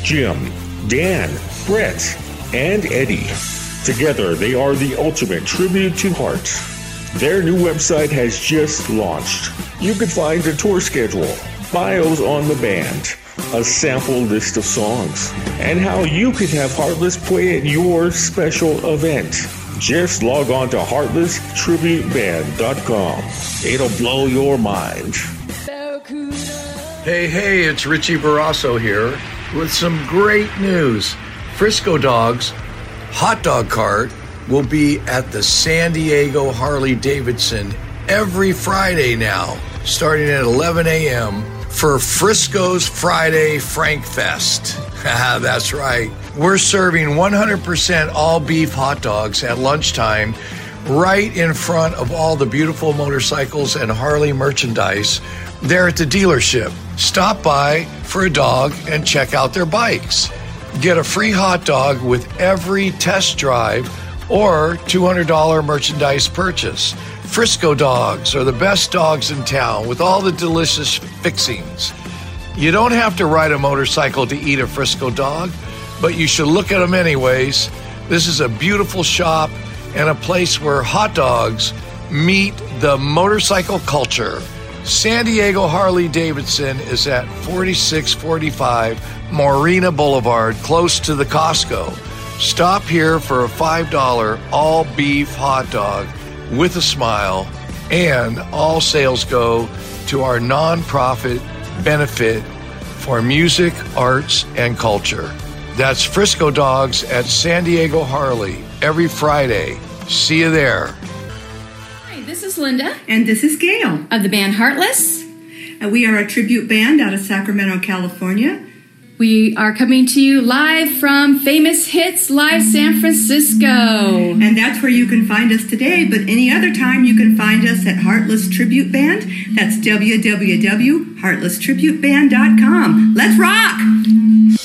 Jim, Dan, Brett, and Eddie. Together, they are the ultimate tribute to Heart. Their new website has just launched. You can find a tour schedule, bios on the band, a sample list of songs, and how you could have Heartless play at your special event. Just log on to heartlesstributeband.com. It'll blow your mind. Hey, it's Richie Barrasso here with some great news. Frisco Dogs hot dog cart will be at the San Diego Harley-Davidson every Friday now, starting at 11 a.m. for Frisco's Friday Frank Fest. That's right. We're serving 100% all beef hot dogs at lunchtime right in front of all the beautiful motorcycles and Harley merchandise there at the dealership. Stop by for a dog and check out their bikes. Get a free hot dog with every test drive or $200 merchandise purchase. Frisco Dogs are the best dogs in town with all the delicious fixings. You don't have to ride a motorcycle to eat a Frisco dog, but you should look at them anyways. This is a beautiful shop and a place where hot dogs meet the motorcycle culture. San Diego Harley-Davidson is at 4645 Morena Boulevard, close to the Costco. Stop here for a $5 all-beef hot dog with a smile, and all sales go to our nonprofit benefit for music, arts, and culture. That's Frisco Dogs at San Diego Harley every Friday. See you there. Hi, this is Linda. And this is Gail. Of the band Heartless. And we are a tribute band out of Sacramento, California. We are coming to you live from Famous Hits Live San Francisco. And that's where you can find us today, but any other time you can find us at Heartless Tribute Band. That's www.heartlesstributeband.com. Let's rock!